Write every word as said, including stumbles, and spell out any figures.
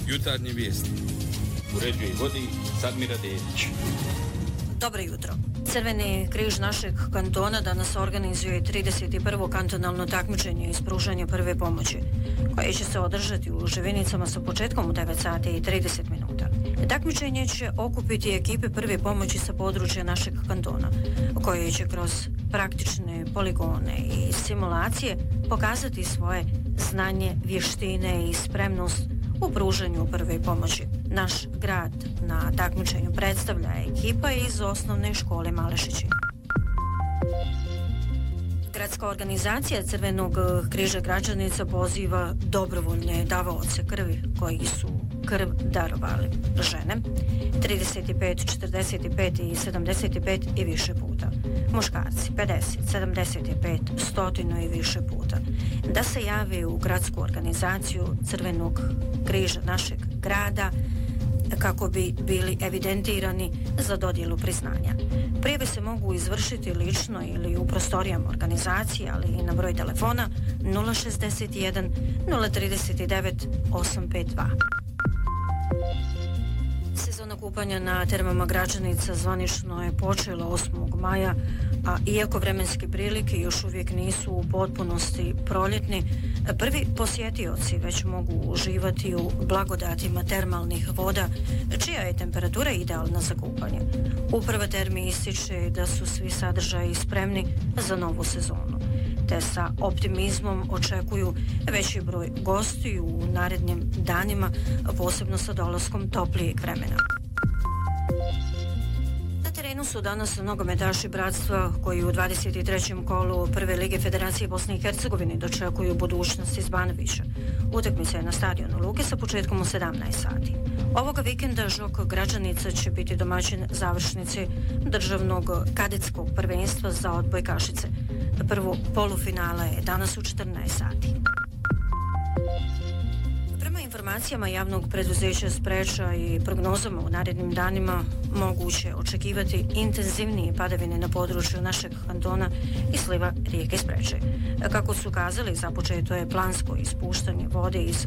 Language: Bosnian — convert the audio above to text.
Jutarnje vijesti. Uređuje i vodi Sadmira Dedić. Dobro jutro. Crveni križ našeg kantona danas organizuje trideset prvo kantonalno takmičenje iz pružanja prve pomoći, koje će se održati u Živinicama sa početkom u devet sati i trideset minuta. Takmičenje će okupiti ekipe prve pomoći sa područja našeg kantona, koje će kroz praktične poligone i simulacije pokazati svoje znanje, vještine i spremnost u pružanju prve pomoći. Naš grad na takmičenju predstavlja ekipa iz osnovne škole Malešići. Gradska organizacija Crvenog križa Gračanica poziva dobrovoljne davaoce krvi koji su krv darovali žene trideset pet, četrdeset pet i sedamdeset pet i više puta, muškarci pedeset, sedamdeset pet, sto i više puta, da se jave u gradsku organizaciju Crvenog križa našeg grada kako bi bili evidentirani za dodjelu priznanja. Prijave se mogu izvršiti lično ili u prostorijama organizacije, ali i na broj telefona nula šezdeset jedan, nula trideset devet, osam pet dva. Sezona kupanja na termama Gračanica zvanično je počela osmog maja, a iako vremenske prilike još uvijek nisu u potpunosti proljetni, prvi posjetioci već mogu uživati u blagodatima termalnih voda, čija je temperatura idealna za kupanje. Uprava termi ističe da su svi sadržaji spremni za novu sezonu, te sa optimizmom očekuju veći broj gostiju u narednim danima, posebno sa dolaskom toplijeg vremena. Na terenu su danas nogometaši Bratstva koji u dvadeset trećem kolu Prve lige Federacije Bosne i Hercegovine dočekuju budućnost iz Banovića. Utakmica je na stadionu Luke sa početkom u sedamnaest sati. Ovoga vikenda Žok Gračanica će biti domaćin završnici državnog kadetskog prvenstva za odbojkašice. Prvo polufinala je danas u četrnaest sati. Prema informacijama javnog preduzeća Spreča i prognozama u narednim danima moguće očekivati intenzivnije padavine na području našeg kantona i sliva rijeke Spreče. Kako su kazali, započeto je plansko ispuštanje vode iz